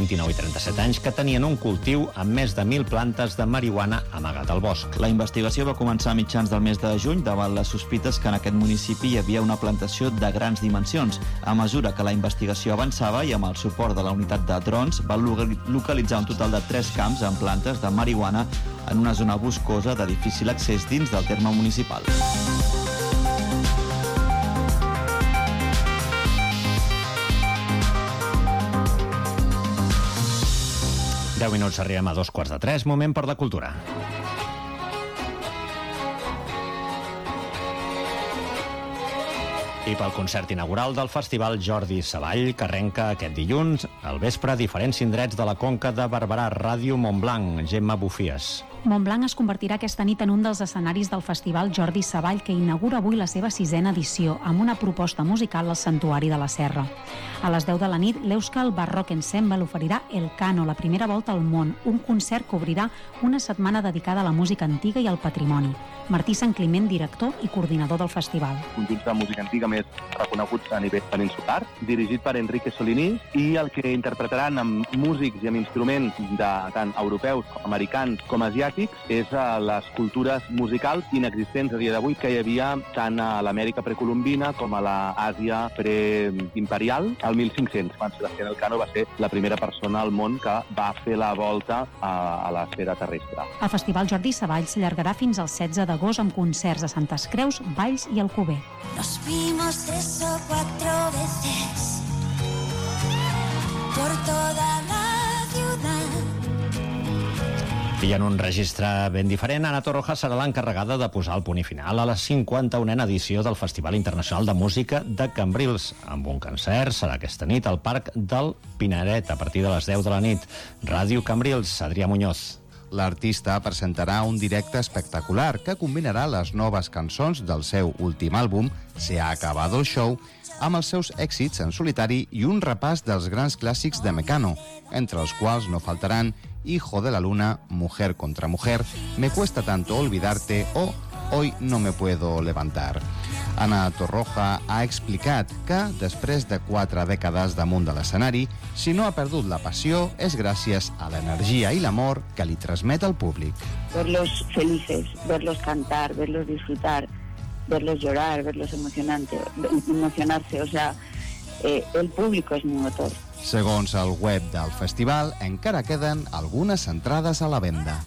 29 i 37 anys que tenien un cultiu amb més de 1.000 plantes de marihuana amagat al bosc. La investigació va començar a mitjans del mes de juny davant les sospites que en aquest municipi hi havia una plantació de grans dimensions. A mesura que la investigació avançava i amb el suport de la unitat de drons, va localitzar un total de 3 camps amb plantes de marihuana en una zona boscosa de difícil accés dins del terme municipal. Deu minuts, arribem a 2:45, moment per la cultura. I pel concert inaugural del Festival Jordi Savall, que arrenca aquest dilluns al vespre a diferents indrets de la Conca de Barberà. Ràdio Montblanc, Gemma Bufies. Montblanc es convertirà aquesta nit en un dels escenaris del Festival Jordi Savall, que inaugura avui la seva 6ª edició, amb una proposta musical al Santuari de la Serra. A les 10 de la nit, l'Euskal Barrock Ensemble oferirà El Cano, la primera volta al món, un concert que obrirà una setmana dedicada a la música antiga i al patrimoni. Martí Sant Climent, director i coordinador del festival. Conjunts de música antiga més reconeguts a nivell peninsular, dirigit per Enrique Solinís, i el que interpretaran amb músics i amb instruments de tant europeus, americans com asiàtics és les cultures musicals inexistents a dia d'avui que hi havia tant a l'Amèrica precolombina com a l'Àsia preimperial al 1500, quan Sebastián Elcano va ser la primera persona al món que va fer la volta a l'esfera terrestre. El Festival Jordi Savall s'allargarà fins al 16 d'agost amb concerts a Santes Creus, Valls i Alcover. Nos vimos eso 4 veces por toda la ciudad. I en un registre ben diferent, Ana Torroja serà l'encarregada de posar el punt i final a la 51a edició del Festival Internacional de Música de Cambrils. Amb un concert serà aquesta nit al Parc del Pinaret a partir de les 10 de la nit. Ràdio Cambrils, Adrià Muñoz. L'artista presentarà un directe espectacular que combinarà les noves cançons del seu últim àlbum, Se ha acabado el show, amb els seus èxits en solitari i un repàs dels grans clàssics de Mecano, entre els quals no faltaran Hijo de la Luna, Mujer contra Mujer, Me cuesta tanto olvidarte o Hoy no me puedo levantar. Ana Torroja ha explicat que, després de 4 dècades damunt de l'escenari, si no ha perdut la passió és gràcies a l'energia i l'amor que li transmet al públic. Verlos felices, verlos cantar, verlos disfrutar, verlos llorar, verlos emocionarse, o sea, el público es mi motor. Segons el web del festival, encara queden algunes entrades a la venda.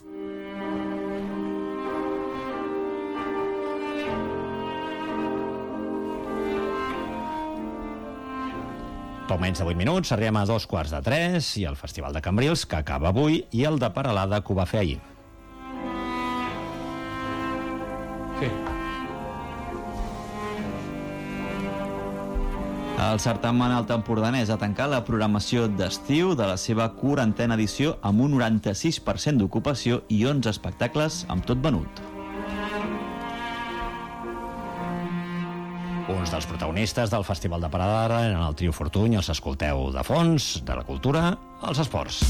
Poc menys de 8 minuts, arribem a 2:45 i el Festival de Cambrils, que acaba avui, i el de Peralada, que ho va fer ahir. Sí. El certamen alt empordanès ha tancat la programació d'estiu de la seva 40a edició amb un 96% d'ocupació i 11 espectacles amb tot venut. Uns dels protagonistes del Festival de Peralada eren el Trio Fortuny, els escolteu de fons, de la cultura, als esports.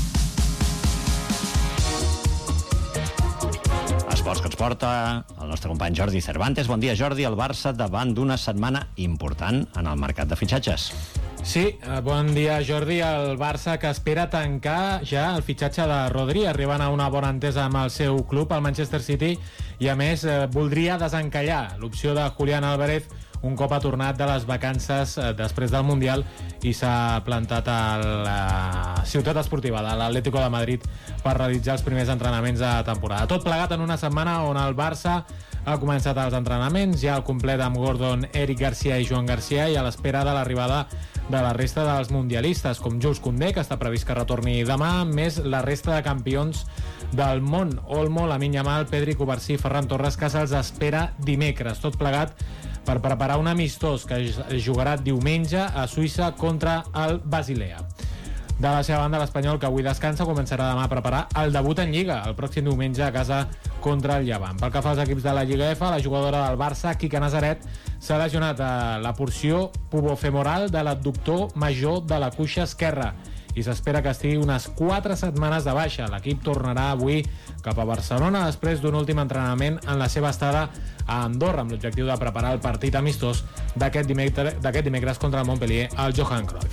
Esports que ens porta el nostre company Jordi Cervantes. Bon dia, Jordi. El Barça davant d'una setmana important en el mercat de fitxatges. Sí, bon dia, Jordi. El Barça que espera tancar ja el fitxatge de Rodri, arribant a una bona entesa amb el seu club, el Manchester City, i a més voldria desencallar l'opció de Julián Álvarez un cop ha tornat de les vacances després del Mundial i s'ha plantat a la ciutat esportiva de l'Atlético de Madrid per realitzar els primers entrenaments de temporada. Tot plegat en una setmana on el Barça ha començat els entrenaments ja al complet amb Gordon, Eric Garcia i Joan Garcia, i a l'espera de l'arribada de la resta dels mundialistes, com Jules Koundé, que està previst que retorni demà, més la resta de campions del món, Olmo, Lamine Yamal, Pedri, Cubarsí, Ferran Torres, que se'ls espera dimecres. Tot plegat per preparar un amistós que es jugarà diumenge a Suïssa contra el Basilea. De la seva banda, l'Espanyol, que avui descansa, començarà demà a preparar el debut en Lliga, el pròxim diumenge a casa contra el Llevant. Pel que fa als equips de la Lliga F, la jugadora del Barça, Quique Nazaret, s'ha lesionat a la porció pubofemoral de l'abductor major de la cuixa esquerra i s'espera que estigui unes 4 setmanes de baixa. L'equip tornarà avui cap a Barcelona després d'un últim entrenament en la seva estada a Andorra, amb l'objectiu de preparar el partit amistós d'aquest dimecres contra el Montpellier al Johan Cruyff.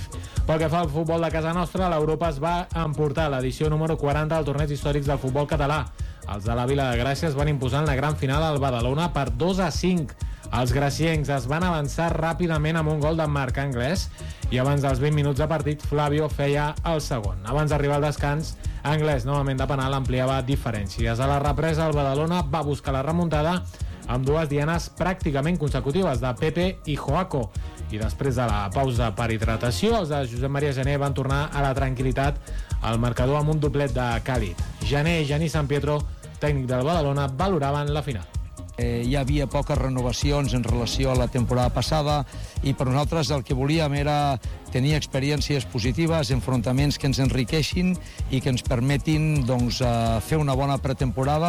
Pel que fa al futbol de casa nostra, l'Europa es va emportar l'edició número 40 del torneig històrics del futbol català. Els de la Vila de Gràcia es van imposar en la gran final al Badalona per 2-5. Els graciencs es van avançar ràpidament amb un gol de Marc Anglès i abans dels 20 minuts de partit, Flavio feia el segon. Abans d'arribar al descans, Anglès, novament de penal, ampliava diferències. A la represa, el Badalona va buscar la remuntada amb dues dianes pràcticament consecutives de Pepe i Joaco. I després de la pausa per hidratació, els de Josep Maria Gené van tornar a la tranquil·litat al marcador amb un doblet de Càlid. Gené i Genís San Pietro, tècnic del Badalona, valoraven la final. Hi havia poques renovacions en relació a la temporada passada i per nosaltres el que volíem era tenir experiències positives, enfrontaments que ens enriqueixin i que ens permetin fer una bona pretemporada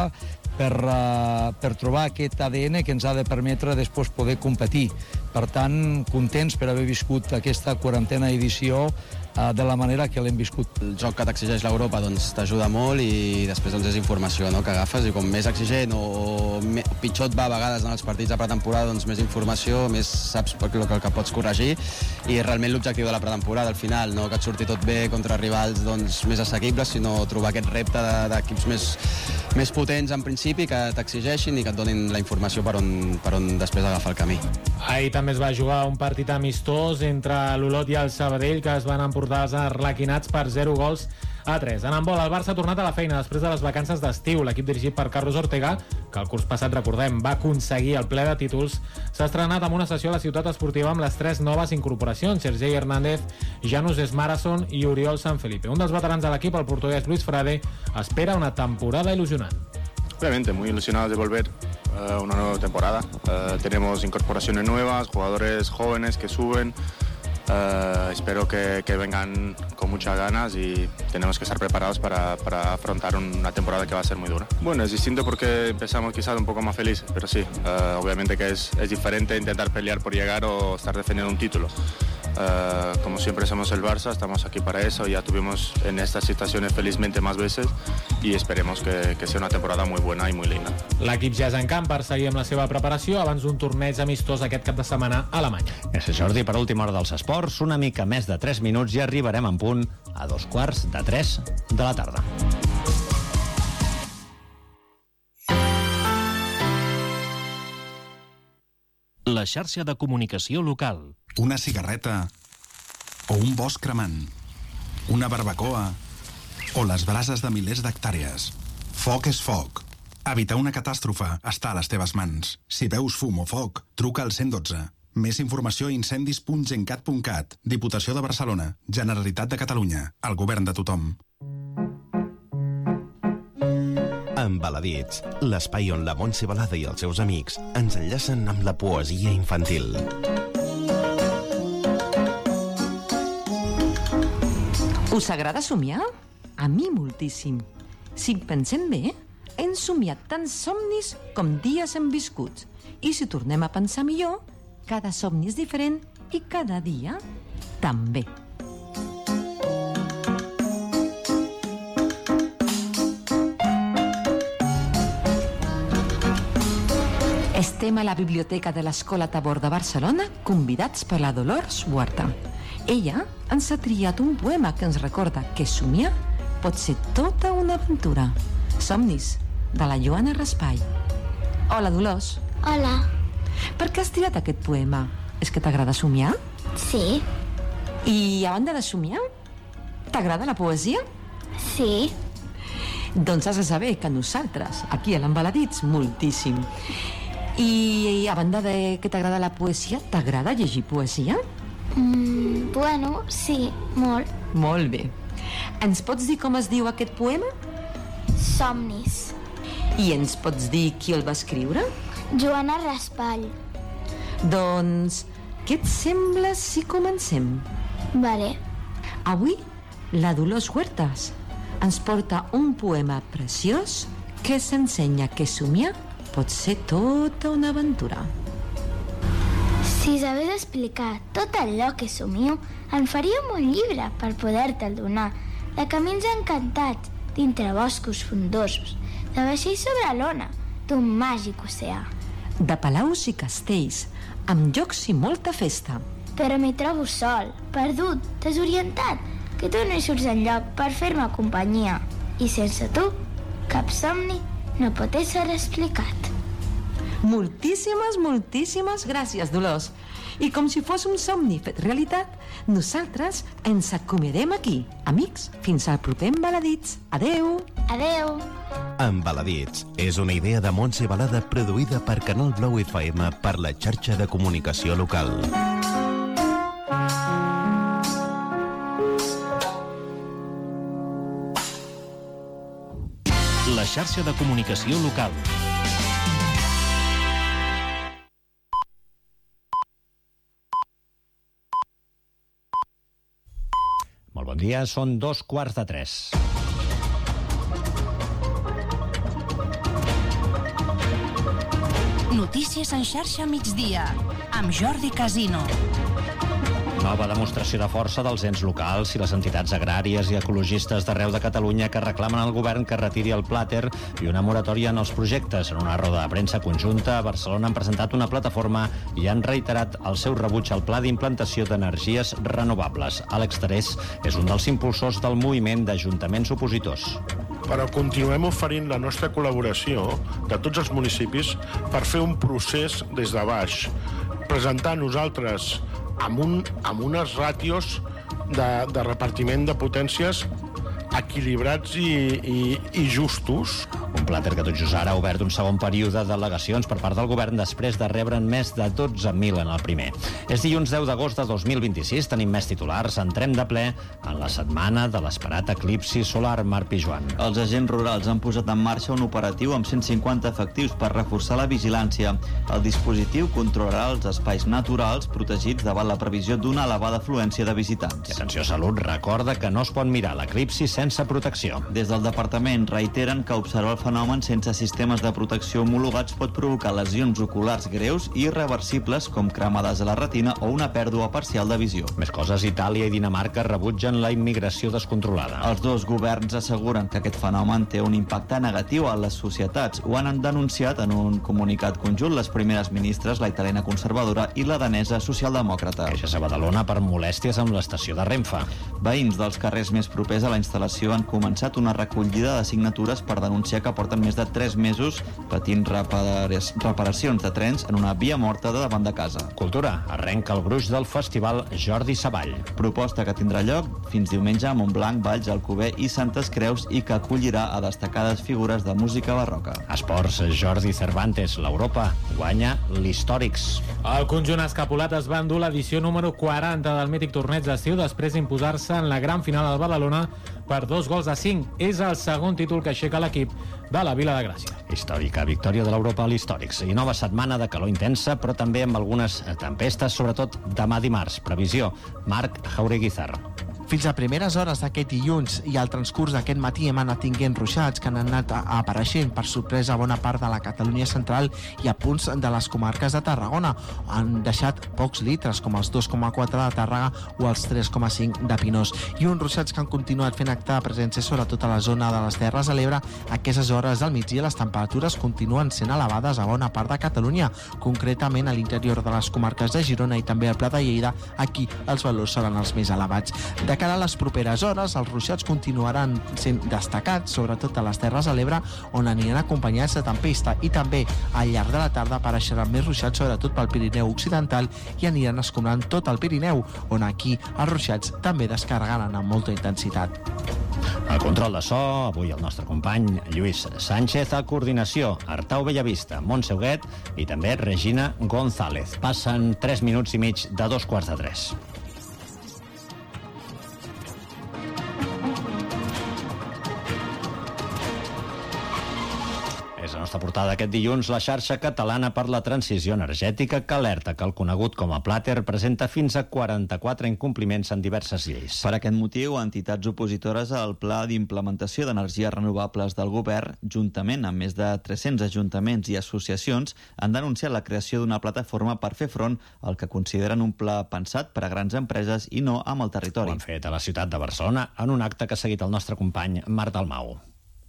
per trobar aquest ADN que ens ha de permetre després poder competir. Per tant, contents per haver viscut aquesta 40a edició de la manera que l'hem viscut. El joc que t'exigeix l'Europa t'ajuda molt i després és informació que agafes i com més exigent o pitjor et va a vegades en els partits de pretemporada, més informació, més saps el que pots corregir i realment l'objectiu de la pretemporada al final, no que et surti tot bé contra rivals més assequibles, sinó trobar aquest repte d'equips més potents en principi que t'exigeixin i que et donin la informació per on després agafar el camí. Ahir també es va jugar un partit amistós entre l'Olot i el Sabadell que es van emportar els arlequinats per 0-3. En handbol, el Barça ha tornat a la feina després de les vacances d'estiu. L'equip dirigit per Carlos Ortega, que el curs passat, recordem, va aconseguir el ple de títols, s'ha estrenat amb una sessió a la ciutat esportiva amb les 3 noves incorporacions, Sergei Hernández, Janus Esmarason i Oriol Sanfelipe. Un dels veterans de l'equip, el portuguès Luis Frade, espera una temporada il·lusionant. Obviamente, muy ilusionados de volver una nueva temporada. Tenemos incorporaciones nuevas, jugadores jóvenes que suben. Espero que vengan con muchas ganas y tenemos que estar preparados para afrontar una temporada que va a ser muy dura. Bueno, es distinto porque empezamos quizás un poco más felices, pero sí, obviamente que es diferente intentar pelear por llegar o estar defendiendo un título. Como siempre somos el Barça, estamos aquí para eso, ya tuvimos en estas situaciones felizmente más veces y esperemos que sea una temporada muy buena y muy linda. L'equip ja és en camp per seguir amb la seva preparació abans d'un torneig amistós aquest cap de setmana a Alemanya. Gràcies, Jordi. Per última hora dels esports, una mica més de 3 minuts i arribarem en punt a 2:45 de la tarda. La xarxa de comunicació local. Una cigarreta o un bosc cremant, una barbacoa o les brases de milers d'hectàrees. Foc és foc. Evitar una catàstrofe està a les teves mans. Si veus fum o foc, truca al 112. Més informació a incendis.gencat.cat. Diputació de Barcelona. Generalitat de Catalunya. El govern de tothom. Embaladits, l'espai on la Montse Balada i els seus amics ens enllacen amb la poesia infantil. Us agrada somiar? A mi moltíssim. Si pensem bé, hem somiat tants somnis com dies hem viscuts. I si tornem a pensar millor, cada somni és diferent i cada dia també. Estem a la biblioteca de l'Escola Tabor de Barcelona, convidats per la Dolors Huerta. Ella ens ha triat un poema que ens recorda que somiar pot ser tota una aventura. Somnis, de la Joana Raspall. Hola, Dolors. Hola. Per què has triat aquest poema? És que t'agrada somiar? Sí. I a banda de somiar, t'agrada la poesia? Sí. Doncs has de saber que nosaltres, aquí a l'Embaladits, moltíssim. I a banda de que t'agrada la poesia, t'agrada llegir poesia? Bueno, sí, molt. Molt bé. Ens pots dir com es diu aquest poema? Somnis. I ens pots dir qui el va escriure? Joana Raspall. Doncs, què et sembla si comencem? Vale. Avui, la Dolors Huertas ens porta un poema preciós que s'ensenya que somiar pot ser tota una aventura. Si sabés explicar tot allò que somio, en faríem un llibre per poder-te'l donar, de camins encantats, dintre boscos frondosos, de vaixells sobre l'ona, d'un màgic oceà. De palaus i castells, amb jocs i molta festa, però m'hi trobo sol, perdut, desorientat, que tu no hi surts enlloc per fer-me companyia. I sense tu, cap somni no pot ésser explicat. Moltíssimes gràcies, Dolors. I com si fos un somni fet realitat, nosaltres ens acomiadem aquí. Amics, fins al proper Embaladits. Adeu! Adeu! Embaladits és una idea de Montse Balada produïda per Canal Blau FM per la xarxa de comunicació local. La xarxa de comunicació local. Molt bon dia, són 2:15. Notícies en xarxa migdia, amb Jordi Casino. Nova demostració de força dels ens locals i les entitats agràries i ecologistes d'arreu de Catalunya que reclamen al govern que retiri el plàter i una moratòria en els projectes. En una roda de premsa conjunta, a Barcelona han presentat una plataforma i han reiterat el seu rebuig al pla d'implantació d'energies renovables. Àlex Terés és un dels impulsors del moviment d'ajuntaments opositors. Però continuem oferint la nostra col·laboració de tots els municipis per fer un procés des de baix, presentar nosaltres amb unes ràtios de repartiment de potències equilibrats i justos. Un plàter que tot just ara ha obert un segon període d'al·legacions per part del govern després de rebre'n més de 12.000 en el primer. És dilluns 10 d'agost de 2026, tenim més titulars, entrem de ple en la setmana de l'esperat eclipsi solar. Marc Pijuan. Els agents rurals han posat en marxa un operatiu amb 150 efectius per reforçar la vigilància. El dispositiu controlarà els espais naturals protegits davant la previsió d'una elevada afluència de visitants. I Atenció Salut recorda que no es pot mirar l'eclipsi sense protecció. Des del departament reiteren que observar el fenomen sense sistemes de protecció homologats pot provocar lesions oculars greus i irreversibles com cremades a la retina o una pèrdua parcial de visió. Més coses, Itàlia i Dinamarca rebutgen la immigració descontrolada. Els dos governs asseguren que aquest fenomen té un impacte negatiu a les societats. Ho han denunciat en un comunicat conjunt les primeres ministres, la italiana conservadora i la danesa socialdemòcrata. Queixes a Badalona per molèsties amb l'estació de Renfe. Veïns dels carrers més propers a la instal·lació han començat una recollida de signatures per denunciar que porten més de 3 mesos patint reparacions de trens en una via morta de davant de casa. Cultura. Arrenca el gruix del festival Jordi Savall. Proposta que tindrà lloc fins diumenge a Montblanc, Valls, Alcover i Santes Creus i que acollirà a destacades figures de música barroca. Esports. Jordi Cervantes. L'Europa guanya l'Històrics. El conjunt escapulat es va endur l'edició número 40 del mític torneig d'estiu després d'imposar-se en la gran final del Badalona per 2-5. És el segon títol que aixeca l'equip de la Vila de Gràcia. Històrica victòria de l'Europa a l'Històrics. I nova setmana de calor intensa, però també amb algunes tempestes, sobretot demà dimarts. Previsió. Marc Jaureguizar. Fins a primeres hores d'aquest dilluns i al transcurs d'aquest matí hem anat tinguent ruixats que han anat apareixent per sorpresa a bona part de la Catalunya central i a punts de les comarques de Tarragona. Han deixat pocs litres, com els 2,4 de Tàrrega o els 3,5 de Pinós. I uns ruixats que han continuat fent acte de presència sobretot a la zona de les Terres de l'Ebre. A aquestes hores del migdia les temperatures continuen sent elevades a bona part de Catalunya, concretament a l'interior de les comarques de Girona i també al Pla de Lleida. Aquí els valors seran els més elevats. De cara a les properes hores, els ruixats continuaran sent destacats, sobretot a les Terres de l'Ebre, on aniran acompanyats de tempesta, i també al llarg de la tarda apareixeran més ruixats, sobretot pel Pirineu Occidental, i aniran escombrant tot el Pirineu, on aquí els ruixats també descarregaran amb molta intensitat. A control de so, avui el nostre company Lluís Sánchez, a coordinació Artau Bellavista, Montse Huguet i també Regina González. Passen 3 minuts i mig de 2:15. És la nostra portada aquest dilluns, la xarxa catalana per la transició energètica, que alerta que el conegut com a plàter presenta fins a 44 incompliments en diverses lleis. Per aquest motiu, entitats opositores al Pla d'implementació d'energies renovables del govern, juntament amb més de 300 ajuntaments i associacions, han denunciat la creació d'una plataforma per fer front al que consideren un pla pensat per a grans empreses i no amb el territori. Ho han fet a la ciutat de Barcelona en un acte que ha seguit el nostre company Marc Dalmau.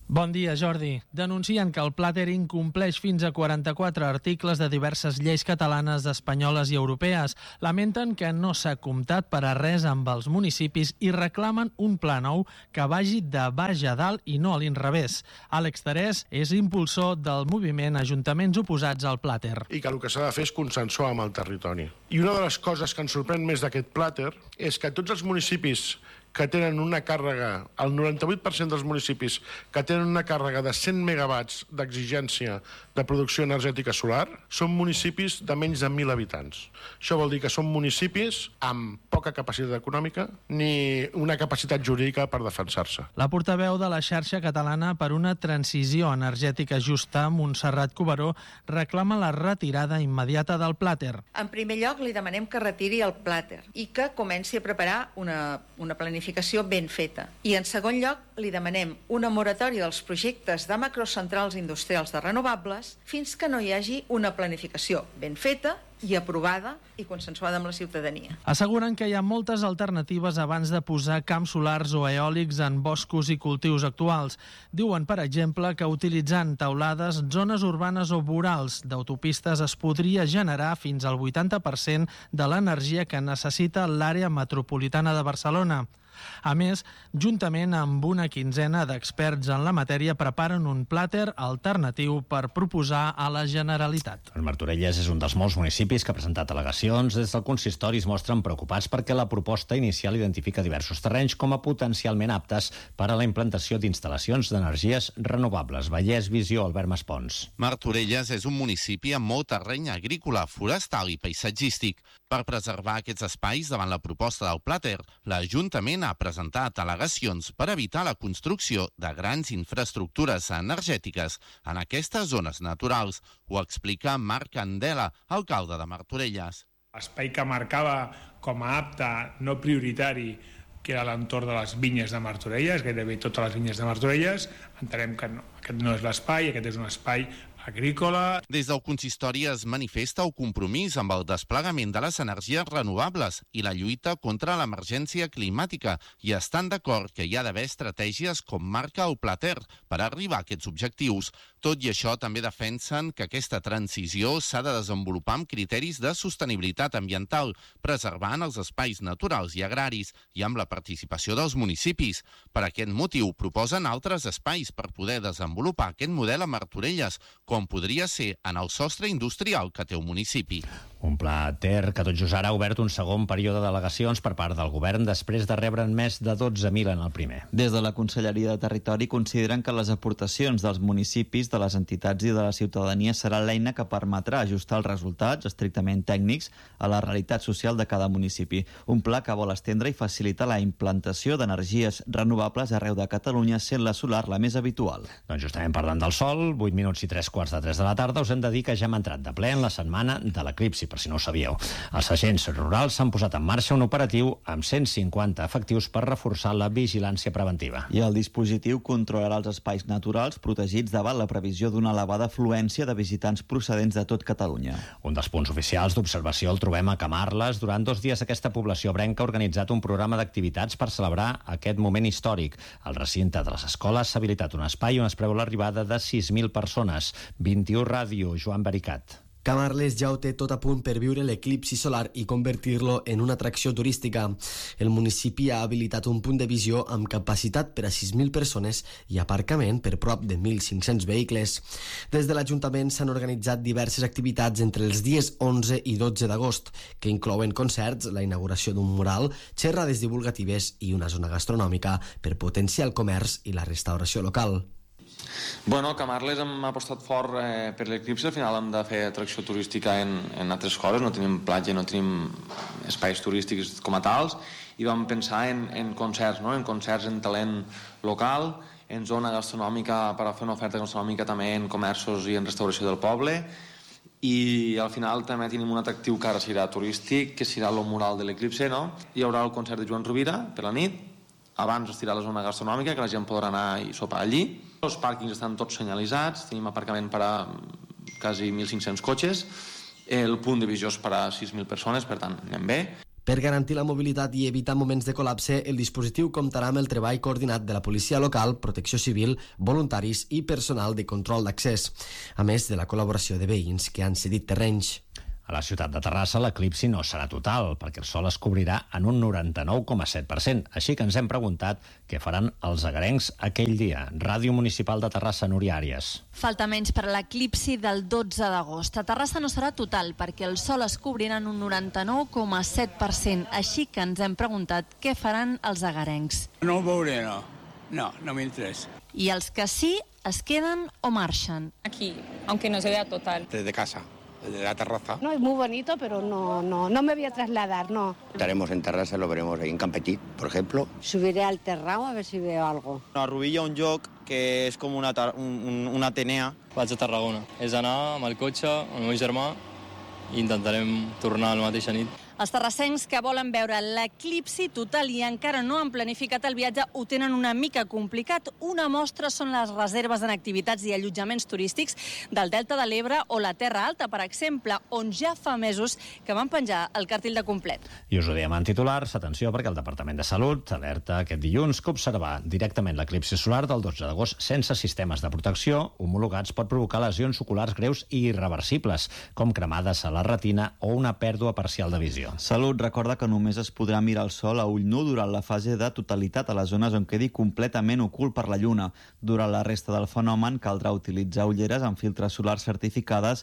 Bon dia, Jordi. Denuncien que el Plater incompleix fins a 44 articles de diverses lleis catalanes, espanyoles i europees. Lamenten que no s'ha comptat per a res amb els municipis i reclamen un pla nou que vagi de baix a dalt i no a l'inrevés. Àlex Terès és impulsor del moviment Ajuntaments Oposats al Plater. I que el que s'ha de fer és consensuar amb el territori. I una de les coses que ens sorprèn més d'aquest Plater és que tots els municipis que tenen una càrrega, el 98% dels municipis que tenen una càrrega de 100 megawatts d'exigència de producció energètica solar, són municipis de menys de 1.000 habitants. Això vol dir que són municipis amb poca capacitat econòmica ni una capacitat jurídica per defensar-se. La portaveu de la xarxa catalana per una transició energètica justa, Montserrat Cuberó, reclama la retirada immediata del Plater. En primer lloc, li demanem que retiri el Plater i que comenci a preparar una planificació ben feta. I en segon lloc, li demanem una moratòria dels projectes de macrocentrals industrials de renovables fins que no hi hagi una planificació ben feta i aprovada i consensuada amb la ciutadania. Asseguren que hi ha moltes alternatives abans de posar camps solars o eòlics en boscos i cultius actuals. Diuen, per exemple, que utilitzant teulades, zones urbanes o vorals d'autopistes es podria generar fins al 80% de l'energia que necessita l'àrea metropolitana de Barcelona. A més, juntament amb una quinzena d'experts en la matèria, preparen un Plater alternatiu per proposar a la Generalitat. Martorelles és un dels molts municipis que ha presentat al·legacions. Des del consistori es mostren preocupats perquè la proposta inicial identifica diversos terrenys com a potencialment aptes per a la implantació d'instal·lacions d'energies renovables. Vallès Visió, Albert Maspons. Martorelles és un municipi amb molt terreny agrícola, forestal i paisatgístic. Per preservar aquests espais davant la proposta del Plater, l'Ajuntament ha presentat al·legacions per evitar la construcció de grans infraestructures energètiques en aquestes zones naturals. Ho explica Marc Candela, alcalde de Martorelles. L'espai que marcava com a apte no prioritari, que era l'entorn de les vinyes de Martorelles, gairebé totes les vinyes de Martorelles, entenem que no, aquest no és l'espai, aquest és un espai agrícola. Des del consistori es manifesta el compromís amb el desplegament de les energies renovables i la lluita contra l'emergència climàtica i estan d'acord que hi ha d'haver estratègies com marca el Plater per arribar a aquests objectius. Tot i això, també defensen que aquesta transició s'ha de desenvolupar amb criteris de sostenibilitat ambiental, preservant els espais naturals i agraris i amb la participació dels municipis. Per aquest motiu, proposen altres espais per poder desenvolupar aquest model a Martorelles, com podria ser en el sostre industrial que té un municipi. Un Plater que tot just ara ha obert un segon període d'al·legacions per part del govern després de rebre'n més de 12.000 en el primer. Des de la Conselleria de Territori consideren que les aportacions dels municipis, de les entitats i de la ciutadania serà l'eina que permetrà ajustar els resultats estrictament tècnics a la realitat social de cada municipi. Un pla que vol estendre i facilitar la implantació d'energies renovables arreu de Catalunya, sent la solar la més habitual. Doncs justament parlant del sol, 8 minuts i 3:45 de la tarda, us hem de dir que ja hem entrat de ple en la setmana de l'eclipsi, per si no ho sabíeu. Els agents rurals s'han posat en marxa un operatiu amb 150 efectius per reforçar la vigilància preventiva. I el dispositiu controlarà els espais naturals protegits davant la previsió d'una elevada afluència de visitants procedents de tot Catalunya. Un dels punts oficials d'observació el trobem a Camarles. Durant 2 dies aquesta població ebrenca ha organitzat un programa d'activitats per celebrar aquest moment històric. Al recinte de les escoles s'ha habilitat un espai on es preveu l'arribada de 6.000 persones. 21 Ràdio, Joan Bericat. Camarles ja ho té tot a punt per viure l'eclipsi solar i convertir-lo en una atracció turística. El municipi ha habilitat un punt de visió amb capacitat per a 6.000 persones i aparcament per prop de 1.500 vehicles. Des de l'Ajuntament s'han organitzat diverses activitats entre els dies 11 i 12 d'agost, que inclouen concerts, la inauguració d'un mural, xerrades divulgatives i una zona gastronòmica per potenciar el comerç i la restauració local. Bueno, Camarles hem apostat fort per l'eclipsi. Al final hem de fer atracció turística en altres coses. No tenim platja, no tenim espais turístics com a tals, i vam pensar en concerts, no? En concerts en talent local, en zona gastronòmica per a fer una oferta gastronòmica també en comerços i en restauració del poble, i al final també tenim un atractiu que ara serà turístic, que serà el mural de l'eclipsi, no? Hi haurà el concert de Joan Rovira per la nit, abans estirà la zona gastronòmica, que la gent podrà anar i sopar allí. Els pàrquings estan tots senyalitzats, tenim aparcament per a quasi 1.500 cotxes, el punt de visió és per a 6.000 persones, per tant, anem bé. Per garantir la mobilitat i evitar moments de col·lapse, el dispositiu comptarà amb el treball coordinat de la policia local, protecció civil, voluntaris i personal de control d'accés, a més de la col·laboració de veïns que han cedit terrenys. A la ciutat de Terrassa l'eclipsi no serà total, perquè el sol es cobrirà en un 99,7%. Així que ens hem preguntat què faran els agarencs aquell dia. Ràdio Municipal de Terrassa, Núria Àries. Falta menys per a l'eclipsi del 12 d'agost. A Terrassa no serà total, perquè el sol es cobrirà en un 99,7%. Així que ens hem preguntat què faran els agarencs. No ho veuré, no. No m'interessa. I els que sí, es queden o marxen? Aquí, aunque no se vea total. Desde casa. De la terraza. No, es muy bonito, pero no me voy a trasladar, no. Estaremos en Terrassa, lo veremos ahí en Campetit, por ejemplo. Subiré al terrao a ver si veo algo. A Rubí hi ha un lloc que és com una Atenea. Vaig a Tarragona. És anar amb el cotxe, amb el meu germà, i intentarem tornar la mateixa nit. Els terrassencs que volen veure l'eclipsi total i encara no han planificat el viatge ho tenen una mica complicat. Una mostra són les reserves en activitats i allotjaments turístics del Delta de l'Ebre o la Terra Alta, per exemple, on ja fa mesos que van penjar el cartell de complet. I us ho diem en titulars, atenció, perquè el Departament de Salut alerta aquest dilluns que observar directament l'eclipsi solar del 12 d'agost sense sistemes de protecció homologats pot provocar lesions oculars greus i irreversibles, com cremades a la retina o una pèrdua parcial de visió. Salut recorda que només es podrà mirar el sol a ull nu durant la fase de totalitat a les zones on quedi completament ocult per la lluna. Durant la resta del fenomen caldrà utilitzar ulleres amb filtres solars certificades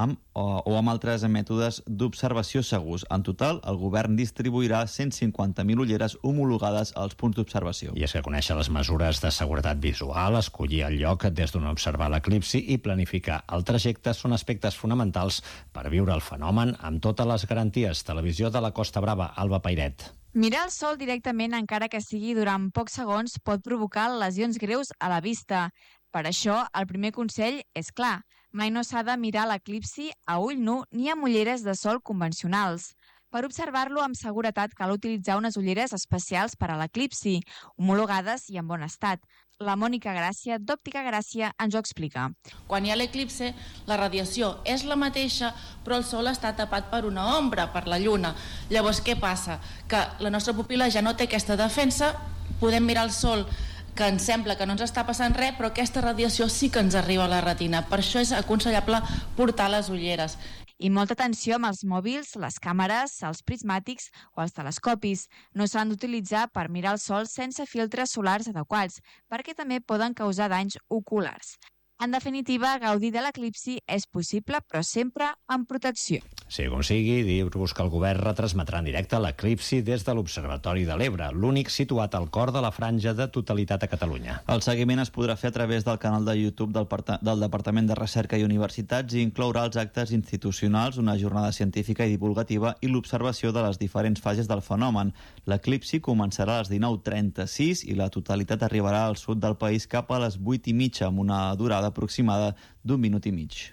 o amb altres mètodes d'observació segurs. En total, el govern distribuirà 150.000 ulleres homologades als punts d'observació. I és que conèixer les mesures de seguretat visual, escollir el lloc des d'on observar l'eclipsi i planificar el trajecte són aspectes fonamentals per viure el fenomen amb totes les garanties. Televisió de la Costa Brava, Alba Pairet. Mirar el sol directament, encara que sigui durant pocs segons, pot provocar lesions greus a la vista. Per això, el primer consell és clar. Mai no s'ha de mirar l'eclipsi a ull nu ni amb ulleres de sol convencionals. Per observar-lo amb seguretat cal utilitzar unes ulleres especials per a l'eclipsi, homologades i en bon estat. La Mònica Gràcia, d'Òptica Gràcia, ens ho explica. Quan hi ha l'eclipsi, la radiació és la mateixa, però el sol està tapat per una ombra, per la lluna. Llavors, què passa? Que la nostra pupil·la ja no té aquesta defensa, podem mirar el sol que ens sembla que no ens està passant res, però aquesta radiació sí que ens arriba a la retina. Per això és aconsellable portar les ulleres. I molta atenció amb els mòbils, les càmeres, els prismàtics o els telescopis. No s'han d'utilitzar per mirar el sol sense filtres solars adequats, perquè també poden causar danys oculars. En definitiva, gaudir de l'eclipsi és possible, però sempre amb protecció. Sigui com sigui, dir-vos que el govern retransmetrà en directe l'eclipsi des de l'Observatori de l'Ebre, l'únic situat al cor de la franja de totalitat a Catalunya. El seguiment es podrà fer a través del canal de YouTube del Departament de Recerca i Universitats i inclourà els actes institucionals, una jornada científica i divulgativa i l'observació de les diferents fases del fenomen. L'eclipsi començarà a les 19:36 i la totalitat arribarà al sud del país cap a les 8:30 amb una durada aproximada d'1 minut i mig.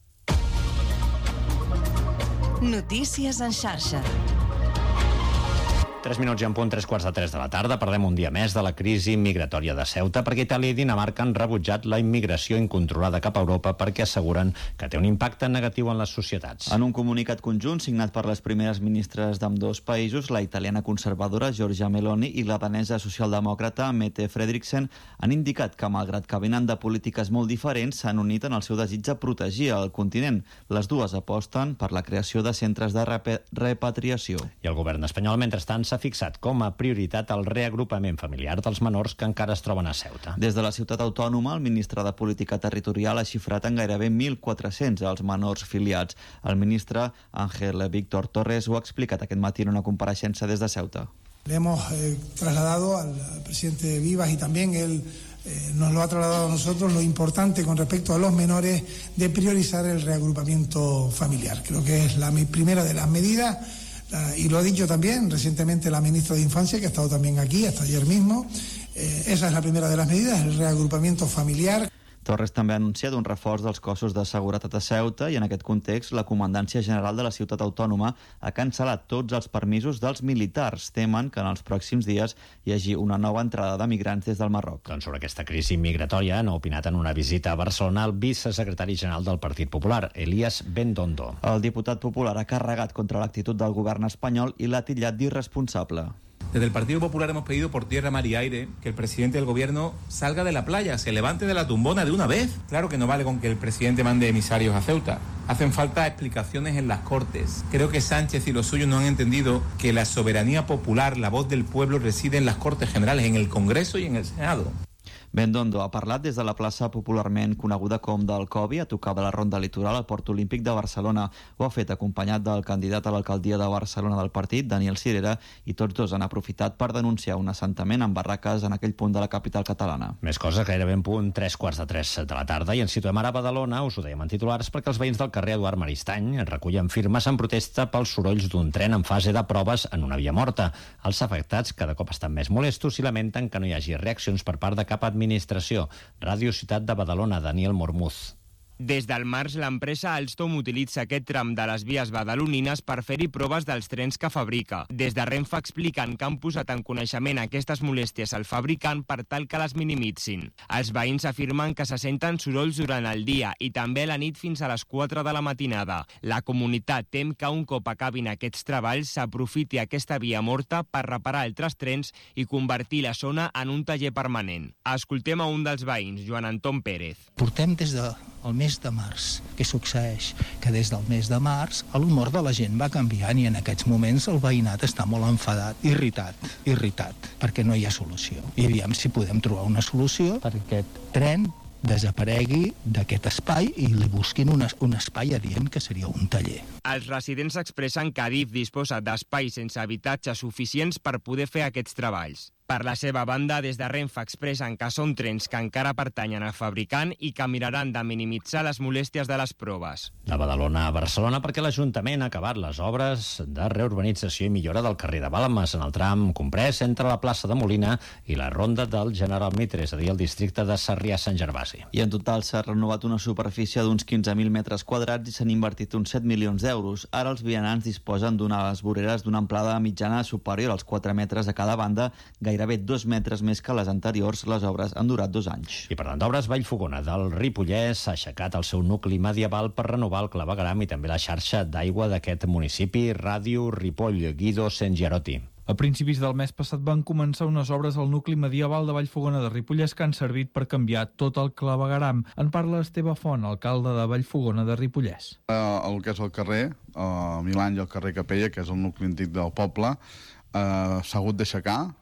Notícies en xarxa. 3 minuts i en punt, 3:45 de la tarda. Parlem un dia més de la crisi migratòria de Ceuta, perquè Itàlia i Dinamarca han rebutjat la immigració incontrolada cap a Europa perquè asseguren que té un impacte negatiu en les societats. En un comunicat conjunt signat per les primeres ministres d'ambdós països, la italiana conservadora Giorgia Meloni i la danesa socialdemòcrata Mette Frederiksen han indicat que, malgrat que venen de polítiques molt diferents, s'han unit en el seu desig de protegir el continent. Les dues aposten per la creació de centres de repatriació. I el govern espanyol, mentrestant, s'ha fixat com a prioritat el reagrupament familiar dels menors que encara es troben a Ceuta. Des de la ciutat autònoma, el ministre de Política Territorial ha xifrat en gairebé 1.400 els menors filiats. El ministre Ángel Víctor Torres ho ha explicat aquest matí en una compareixença des de Ceuta. Le hemos trasladado al presidente Vivas y también él nos lo ha trasladado a nosotros lo importante con respecto a los menores de priorizar el reagrupamiento familiar. Creo que es la primera de las medidas. Y lo ha dicho también recientemente la ministra de Infancia, que ha estado también aquí hasta ayer mismo. Esa es la primera de las medidas, el reagrupamiento familiar. Torres també ha anunciat un reforç dels cossos de seguretat a Ceuta i en aquest context la Comandància General de la Ciutat Autònoma ha cancel·lat tots els permisos dels militars. Temen que en els pròxims dies hi hagi una nova entrada de migrants des del Marroc. Doncs sobre aquesta crisi migratòria n'ha opinat en una visita a Barcelona el vicesecretari general del Partit Popular, Elías Bendondo. El diputat popular ha carregat contra l'actitud del govern espanyol i l'ha titllat d'irresponsable. Desde el Partido Popular hemos pedido por tierra, mar y aire que el presidente del gobierno salga de la playa, se levante de la tumbona de una vez. Claro que no vale con que el presidente mande emisarios a Ceuta. Hacen falta explicaciones en las Cortes. Creo que Sánchez y los suyos no han entendido que la soberanía popular, la voz del pueblo, reside en las Cortes Generales, en el Congreso y en el Senado. Bendondo ha parlat des de la plaça popularment coneguda com del Cobi, a tocar de la Ronda Litoral al Port Olímpic de Barcelona. Ho ha fet acompanyat del candidat a l'alcaldia de Barcelona del partit, Daniel Sirera, i tots dos han aprofitat per denunciar un assentament amb barraques en aquell punt de la capital catalana. Més coses, gairebé en punt 3:45 de la tarda, i ens situem ara a Badalona, us ho dèiem en titulars, perquè els veïns del carrer Eduard Maristany recullen firmes en protesta pels sorolls d'un tren en fase de proves en una via morta. Els afectats cada cop estan més molestos i lamenten que no hi hagi reaccions per part de cap administració. Ràdio Ciutat de Badalona, Daniel Mormuz. Des del març, l'empresa Alstom utilitza aquest tram de les vies badalonines per fer-hi proves dels trens que fabrica. Des de Renfe expliquen que han posat en coneixement aquestes molèsties al fabricant per tal que les minimitzin. Els veïns afirmen que se senten sorolls durant el dia i també a la nit fins a les 4 de la matinada. La comunitat tem que un cop acabin aquests treballs s'aprofiti aquesta via morta per reparar altres trens i convertir la zona en un taller permanent. Escoltem a un dels veïns, Joan Anton Pérez. Portem des del mes de març. Què succeeix? Que des del mes de març l'humor de la gent va canviant i en aquests moments el veïnat està molt enfadat, irritat, perquè no hi ha solució. I aviam si podem trobar una solució perquè aquest tren desaparegui d'aquest espai i li busquin un espai adient que seria un taller. Els residents expressen que Adif disposa d'espais sense habitatges suficients per poder fer aquests treballs. Per la seva banda, des de Renfe expressen que són trens que encara pertanyen al fabricant i que miraran de minimitzar les molèsties de les proves. De Badalona a Barcelona, perquè l'Ajuntament ha acabat les obres de reurbanització i millora del carrer de Balmes en el tram comprès entre la plaça de Molina i la ronda del General Mitre, és a dir, el districte de Sarrià-Sant Gervasi. I en total s'ha renovat una superfície d'uns 15.000 metres quadrats i s'han invertit uns 7 milions d'euros. Ara els vianants disposen d'unes voreres d'una amplada mitjana superior als 4 metres a cada banda, gairebé 2 metres més que les anteriors. Les obres han durat 2 anys. I parlant d'obres, Vallfogona del Ripollès ha aixecat el seu nucli medieval per renovar el clavegueram i també la xarxa d'aigua d'aquest municipi. Ràdio Ripoll, Guido Sengiarotti. A principis del mes passat van començar unes obres al nucli medieval de Vallfogona de Ripollès que han servit per canviar tot el clavegueram. En parla Esteve Font, alcalde de Vallfogona de Ripollès. El que és el carrer, Milany i el carrer Capella, que és el nucli antic del poble, s'ha hagut d'aixecar,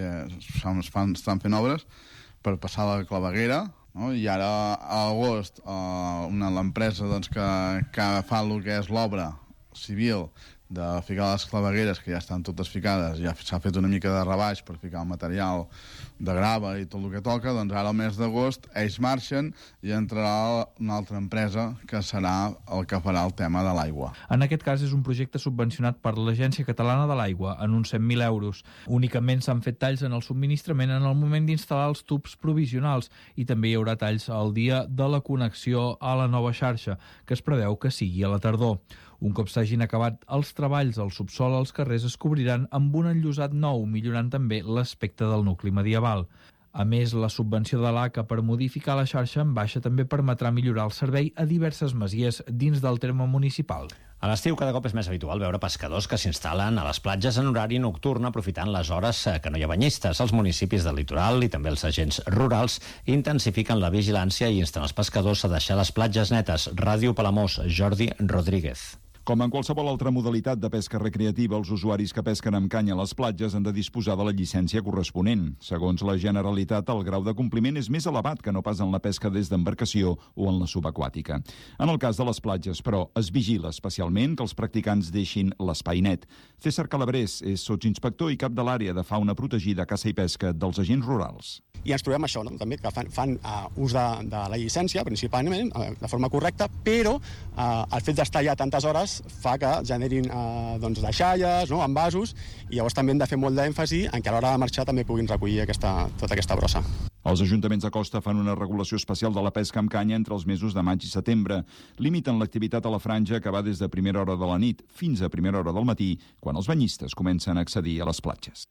estan fent obres per passar la claveguera, no? I ara a l'agost l'empresa que fa el que és l'obra civil de ficar les clavegueres, que ja estan totes ficades, ja s'ha fet una mica de rebaix per ficar el material de grava i tot el que toca, doncs ara al mes d'agost ells marxen i entrarà una altra empresa que serà el que farà el tema de l'aigua. En aquest cas és un projecte subvencionat per l'Agència Catalana de l'Aigua en uns 100.000 euros. Únicament s'han fet talls en el subministrament en el moment d'instal·lar els tubs provisionals i també hi haurà talls al dia de la connexió a la nova xarxa, que es preveu que sigui a la tardor. Un cop s'hagin acabat els treballs al subsol, els carrers es cobriran amb un enllosat nou, millorant també l'aspecte del nucli medieval. A més, la subvenció de l'ACA per modificar la xarxa en baixa també permetrà millorar el servei a diverses masies dins del terme municipal. A l'estiu cada cop és més habitual veure pescadors que s'instal·len a les platges en horari nocturn aprofitant les hores que no hi ha banyistes. Els municipis del litoral i també els agents rurals intensifiquen la vigilància i insten els pescadors a deixar les platges netes. Ràdio Palamós, Jordi Rodríguez. Com en qualsevol altra modalitat de pesca recreativa, els usuaris que pesquen amb canya a les platges han de disposar de la llicència corresponent. Segons la Generalitat, el grau de compliment és més elevat que no pas en la pesca des d'embarcació o en la subaquàtica. En el cas de les platges, però, es vigila especialment que els practicants deixin l'espai net. César Calabrés és sotsinspector i cap de l'àrea de fauna protegida, caça i pesca dels agents rurals. I ens trobem això, no? També que fan ús de la llicència, principalment, de forma correcta, però el fet d'estar allà tantes hores fa que generin deixalles, no? Envasos, i llavors també hem de fer molt d'èmfasi en que a l'hora de marxar també puguin recollir tota aquesta brossa. Els ajuntaments de costa fan una regulació especial de la pesca amb canya entre els mesos de maig i setembre. Limiten l'activitat a la franja que va des de primera hora de la nit fins a primera hora del matí, quan els banyistes comencen a accedir a les platges.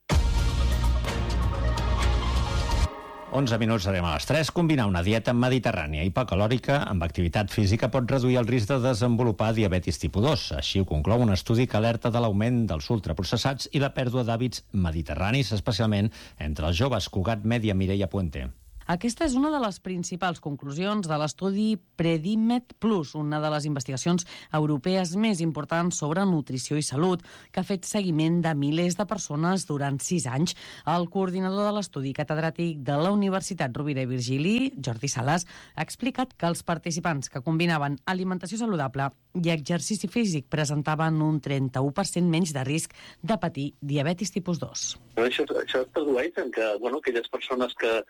11 minuts, serem a les 3. Combinar una dieta mediterrània hipocalòrica amb activitat física pot reduir el risc de desenvolupar diabetis tipus 2. Així ho conclou un estudi que alerta de l'augment dels ultraprocessats i la pèrdua d'hàbits mediterranis, especialment entre els joves. Cugat Mèdia, Mireia Puente. Aquesta és una de les principals conclusions de l'estudi Predimed Plus, una de les investigacions europees més importants sobre nutrició i salut, que ha fet seguiment de milers de persones durant 6 anys. El coordinador de l'estudi, catedràtic de la Universitat Rovira i Virgili, Jordi Sales, ha explicat que els participants que combinaven alimentació saludable i exercici físic presentaven un 31% menys de risc de patir diabetis tipus 2. Això es tradueix en que aquelles persones que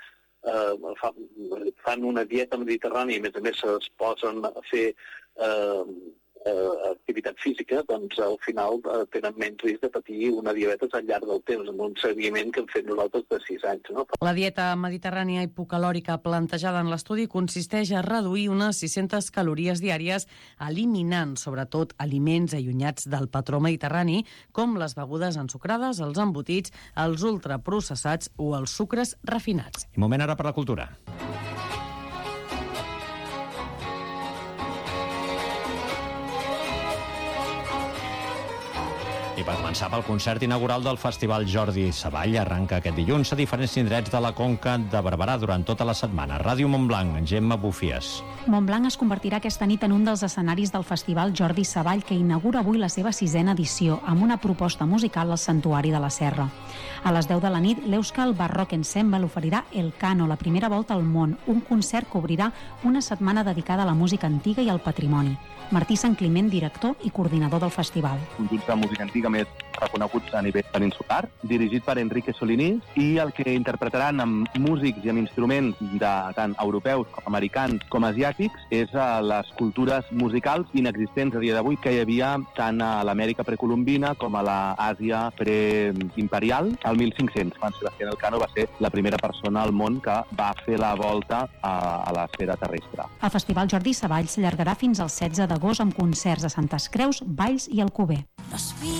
fan una dieta mediterrània i a més es posen a fer activitat física, doncs al final tenen menys risc de patir una diabetes al llarg del temps, amb un seguiment que hem fet nosaltres de 6 anys. No? La dieta mediterrània hipocalòrica plantejada en l'estudi consisteix a reduir unes 600 calories diàries, eliminant sobretot aliments allunyats del patró mediterrani, com les begudes ensucrades, els embotits, els ultraprocessats o els sucres refinats. I moment ara per la cultura. I per començar pel concert inaugural del Festival Jordi Savall, arranca aquest dilluns a diferents indrets de la Conca de Barberà durant tota la setmana. Ràdio Montblanc, Gemma Bufies. Montblanc es convertirà aquesta nit en un dels escenaris del Festival Jordi Savall, que inaugura avui la seva 6ª edició amb una proposta musical al Santuari de la Serra. A les 10 de la nit, l'Euskal Barrock Ensemble oferirà El Cano, la primera volta al món, un concert que obrirà una setmana dedicada a la música antiga i al patrimoni. Martí Sant Climent, director i coordinador del festival. Conjunts de música antiga més reconeguts a nivell peninsular, dirigit per Enrique Solinís, i el que interpretaran amb músics i amb instruments de tant europeus com americans com asiàtics és les cultures musicals inexistents a dia d'avui que hi havia tant a l'Amèrica precolombina com a l'Àsia preimperial al 1500, quan Sebastián Elcano va ser la primera persona al món que va fer la volta a l'esfera terrestre. El Festival Jordi Savall s'allargarà fins al 16 d'agost amb concerts a Santes Creus, Valls i Alcover.